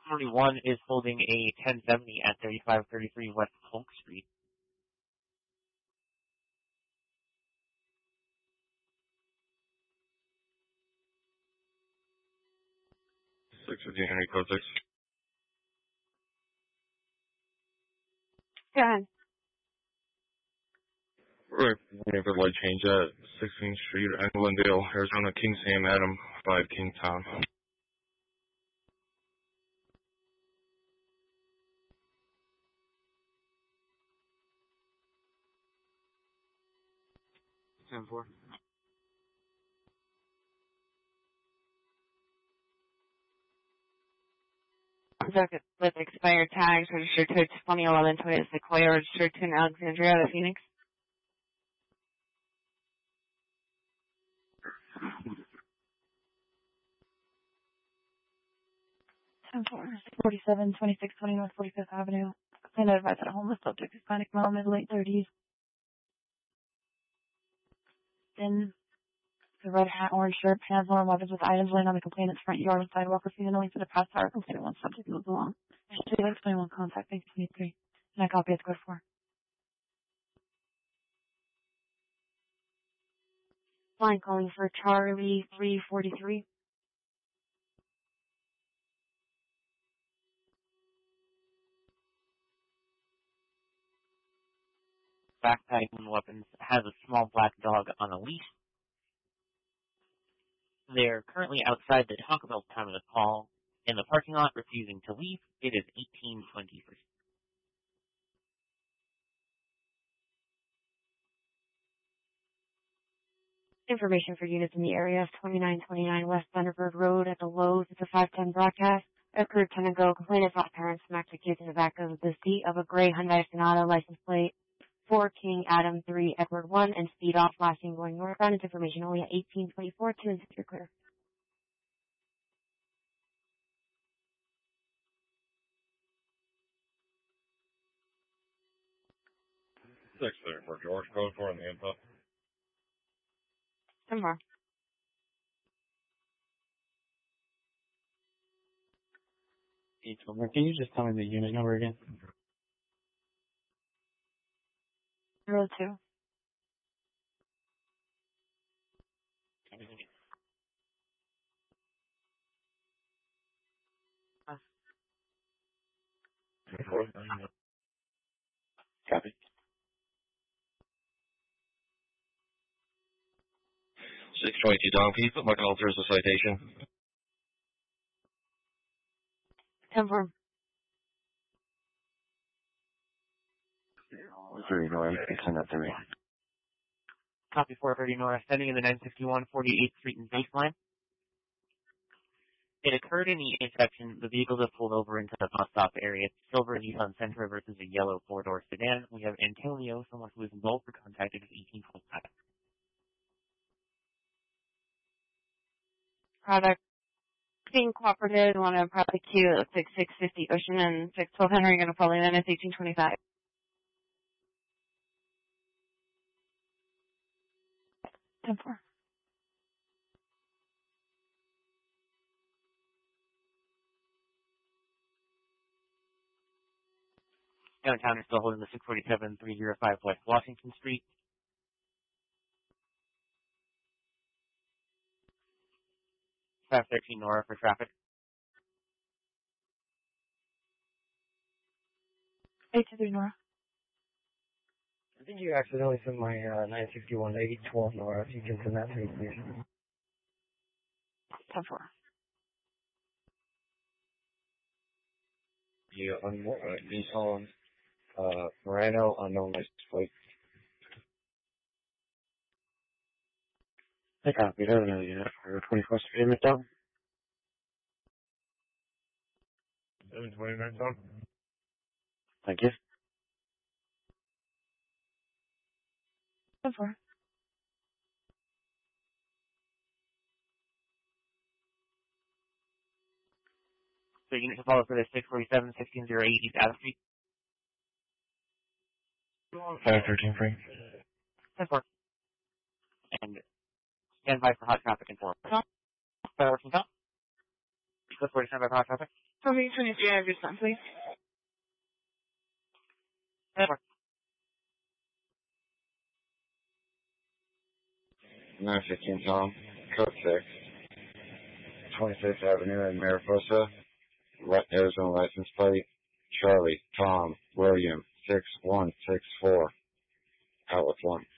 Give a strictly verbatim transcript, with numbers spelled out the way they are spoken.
forty-one is holding a ten seventy at thirty-five thirty-three West Polk Street. six fifteen Henry Code six. Go ahead. We're waiting for light change at sixteenth Street, Glendale, Arizona, King Sam Adam, five King Tom. ten four. With expired tags, registered to twenty eleven Toyota Sequoia, registered to Alexandria, the Phoenix. ten four, forty-seven twenty-six twenty North forty-fifth Avenue. I notified that a homeless subject, Hispanic male, mid late thirties. In the red hat, orange shirt, pants, warm weapons with items laying on the complainant's front yard and sidewalk, receiving the link to the past hour. Complainant one subject moves along. Two links, twenty-one contact, thanks twenty-three. And I copy it, code four. Line calling for Charlie three forty-three. Backpacking weapons has a small black dog on a leash. They're currently outside the Taco Bell time of the call in the parking lot, refusing to leave. It is eighteen twenty-three. Information for units in the area: twenty-nine twenty-nine West Thunderbird Road at the Lowe's. It's a five ten broadcast. Occurred ten ago. Complainant's hot parents smacked the kids in the back of the seat of a gray Hyundai Sonata, license plate four King Adam three Edward one, and speed off, flashing going northbound. It's information only at eighteen twenty-four. Two and six, you're clear. six there for George, code four on the input. Some more. Can you just tell me the unit number again? Zero two. Copy. six twenty-two Don, can you put my call through as a citation? Confirm. Three, no, you can send that to me. Copy four thirty North, sending in the nine sixty-one forty-eighth Street and Baseline. It occurred in the intersection. The vehicles have pulled over into the bus stop area. Silver Nissan Sentra versus a yellow four-door sedan. We have Antonio, someone who is involved for contact. It is eighteen twenty-five. Product being cooperative, want to prosecute. It looks like six fifty Ocean and six twelve Henry are going to probably then it's eighteen twenty-five. ten four. Downtown is still holding the six forty-seven three oh five West Washington Street. five thirteen Nora for traffic. eight two three Nora. I think you accidentally sent my uh, nine sixty-one eight twelve Nora. If you can send that to me, please. ten four. You on uh, Nissan uh, Murano, unknown license plate. I copied it. Another unit for twenty-fourth Street, Midtown. seven twenty-nine Don. Thank you. ten four. So unit to follow for the six forty-seven sixteen oh eight East Adams Street. five thirteen free. ten four. And stand by for hot traffic and four. Fireworks and top. Clip forty-seven by power traffic. Copy twenty-three, I have your son, please. nine fifteen Tom, code six, twenty-sixth Avenue in Mariposa, Arizona license plate, Charlie, Tom, William, six one six four, outlet one.